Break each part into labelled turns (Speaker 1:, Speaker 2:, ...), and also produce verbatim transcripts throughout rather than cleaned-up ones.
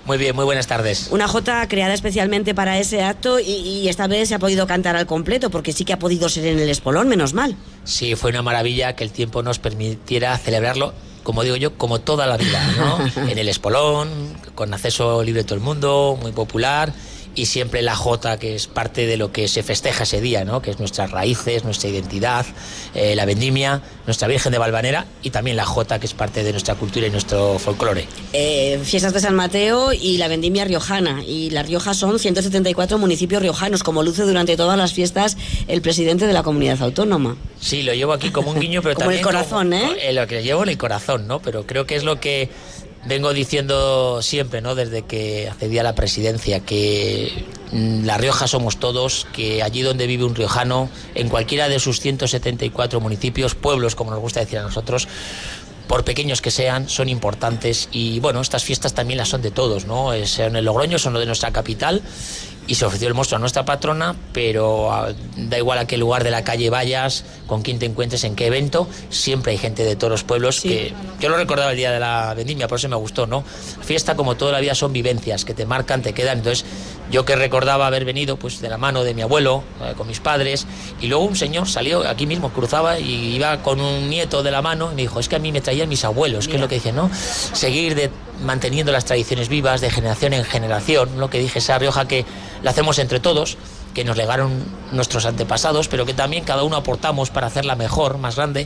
Speaker 1: Muy bien, muy buenas tardes.
Speaker 2: Una jota creada especialmente para ese acto y, y esta vez se ha podido cantar al completo, porque sí que ha podido ser en el Espolón, menos mal.
Speaker 1: Sí, fue una maravilla que el tiempo nos permitiera celebrarlo, como digo yo, como toda la vida, ¿no? En el Espolón, con acceso libre a todo el mundo, muy popular, y siempre la jota, que es parte de lo que se festeja ese día, ¿no? Que es nuestras raíces, nuestra identidad, eh, la vendimia, nuestra Virgen de Valvanera, y también la jota, que es parte de nuestra cultura y nuestro folclore.
Speaker 2: Eh, fiestas de San Mateo y la vendimia riojana, y La Rioja son ciento setenta y cuatro municipios riojanos, como luce durante todas las fiestas el presidente de la comunidad autónoma.
Speaker 1: Sí, lo llevo aquí como un guiño, pero
Speaker 2: como
Speaker 1: también...
Speaker 2: el corazón,
Speaker 1: como,
Speaker 2: ¿eh?
Speaker 1: eh, Lo que llevo en el corazón, ¿no? Pero creo que es lo que vengo diciendo siempre, ¿no? Desde que accedí a la presidencia, que La Rioja somos todos, que allí donde vive un riojano, en cualquiera de sus ciento setenta y cuatro municipios, pueblos, como nos gusta decir a nosotros, por pequeños que sean, son importantes. Y bueno, estas fiestas también las son de todos, ¿no? En el Logroño son lo de nuestra capital, y se ofreció el mosto a nuestra patrona, pero a, da igual a qué lugar de la calle vayas, con quién te encuentres, en qué evento, siempre hay gente de todos los pueblos. Sí. Que yo lo recordaba el día de la vendimia, por eso me gustó, ¿no? Fiesta, como toda la vida, son vivencias que te marcan, te quedan. Entonces yo que recordaba haber venido pues de la mano de mi abuelo, eh, con mis padres, y luego un señor salió aquí mismo, cruzaba y iba con un nieto de la mano y me dijo, es que a mí me traían mis abuelos. Mira. Que es lo que dicen, ¿no? Seguir de, manteniendo las tradiciones vivas de generación en generación, lo que dije, esa Rioja que la hacemos entre todos, que nos legaron nuestros antepasados, pero que también cada uno aportamos para hacerla mejor, más grande.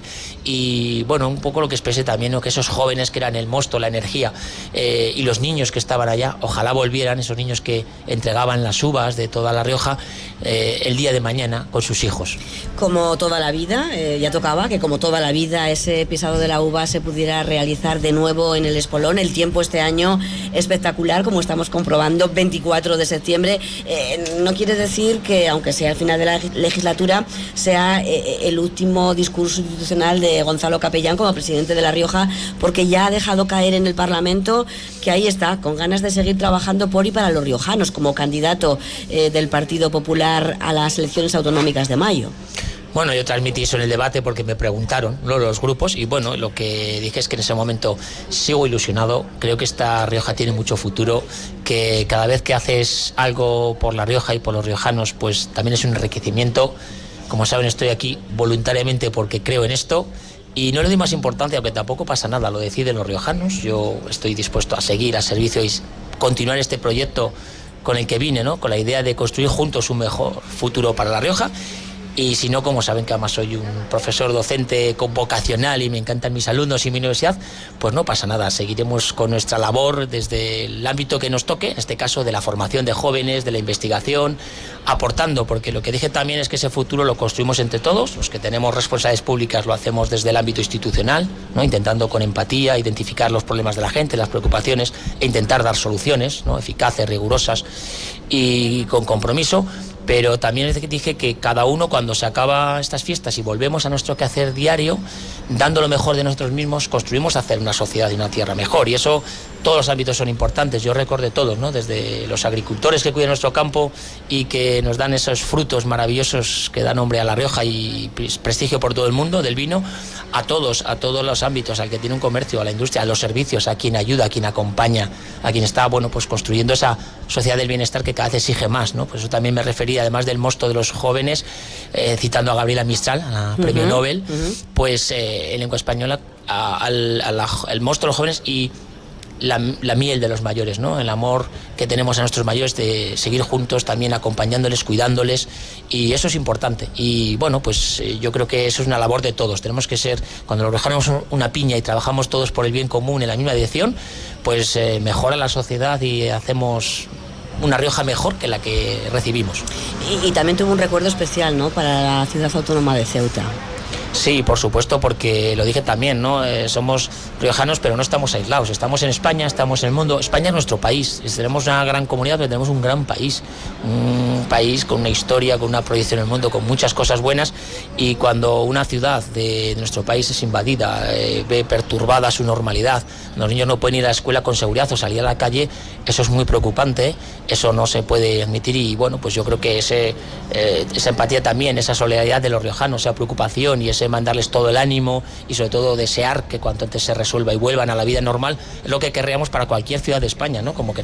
Speaker 1: Y bueno, un poco lo que expresé también, ¿no? Que esos jóvenes que eran el mosto, la energía, eh, y los niños que estaban allá, ojalá volvieran, esos niños que entregaban las uvas de toda La Rioja, eh, el día de mañana con sus hijos.
Speaker 2: Como toda la vida, eh, ya tocaba que como toda la vida ese pisado de la uva se pudiera realizar de nuevo en el Espolón. El tiempo este año espectacular, como estamos comprobando, veinticuatro de septiembre. Eh, no quiere decir que, aunque sea al final de la legislatura, sea eh, el último discurso institucional de Gonzalo Capellán como presidente de La Rioja, porque ya ha dejado caer en el Parlamento que ahí está, con ganas de seguir trabajando por y para los riojanos, como candidato eh, del Partido Popular a las elecciones autonómicas de mayo.
Speaker 1: Bueno, yo transmití eso en el debate porque me preguntaron, ¿no?, los grupos, y bueno, lo que dije es que en ese momento sigo ilusionado, creo que esta Rioja tiene mucho futuro, que cada vez que haces algo por La Rioja y por los riojanos, pues también es un enriquecimiento. Como saben, estoy aquí voluntariamente porque creo en esto, y no le doy más importancia, aunque tampoco pasa nada, lo deciden los riojanos. Yo estoy dispuesto a seguir a servicio y continuar este proyecto con el que vine, ¿no?, con la idea de construir juntos un mejor futuro para La Rioja. Y si no, como saben que además soy un profesor docente vocacional y me encantan mis alumnos y mi universidad, pues no pasa nada, seguiremos con nuestra labor desde el ámbito que nos toque, en este caso de la formación de jóvenes, de la investigación, aportando, porque lo que dije también es que ese futuro lo construimos entre todos, los que tenemos responsabilidades públicas lo hacemos desde el ámbito institucional, ¿no?, intentando con empatía identificar los problemas de la gente, las preocupaciones, e intentar dar soluciones, ¿no?, eficaces, rigurosas y con compromiso. Pero también dije que cada uno, cuando se acaba estas fiestas y volvemos a nuestro quehacer diario, dando lo mejor de nosotros mismos, construimos hacer una sociedad y una tierra mejor. Y eso, todos los ámbitos son importantes. Yo recuerdo todos, ¿no?, desde los agricultores que cuidan nuestro campo y que nos dan esos frutos maravillosos que dan nombre a La Rioja y prestigio por todo el mundo del vino, a todos, a todos los ámbitos, al que tiene un comercio, a la industria, a los servicios, a quien ayuda, a quien acompaña, a quien está, bueno, pues construyendo esa sociedad del bienestar que cada vez exige más, ¿no? Pues eso también me refería, además del mosto de los jóvenes, eh, citando a Gabriela Mistral, a la uh-huh, premio Nobel, uh-huh. pues eh, en lengua española, a, a, a la, el mosto de los jóvenes y la, la miel de los mayores, ¿no?, el amor que tenemos a nuestros mayores, de seguir juntos también acompañándoles, cuidándoles, y eso es importante. Y bueno, pues eh, yo creo que eso es una labor de todos. Tenemos que ser, cuando nos dejamos una piña y trabajamos todos por el bien común en la misma dirección, pues eh, mejora la sociedad y hacemos una Rioja mejor que la que recibimos.
Speaker 2: Y, y también tuvo un recuerdo especial, ¿no?, para la ciudad autónoma de Ceuta.
Speaker 1: Sí, por supuesto, porque lo dije también, ¿no? Eh, somos riojanos, pero no estamos aislados. Estamos en España, estamos en el mundo. España es nuestro país. Tenemos una gran comunidad, pero tenemos un gran país. Un país con una historia, con una proyección en el mundo, con muchas cosas buenas. Y cuando una ciudad de nuestro país es invadida, eh, ve perturbada su normalidad, los niños no pueden ir a la escuela con seguridad o salir a la calle, eso es muy preocupante. Eso no se puede admitir. Y bueno, pues yo creo que ese, eh, esa empatía también, esa solidaridad de los riojanos, esa preocupación y ese mandarles todo el ánimo y sobre todo desear que cuanto antes se resuelva y vuelvan a la vida normal, es lo que querríamos para cualquier ciudad de España, ¿no? Como que